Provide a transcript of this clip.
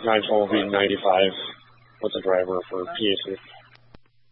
912 will be 95 with the driver for PAC.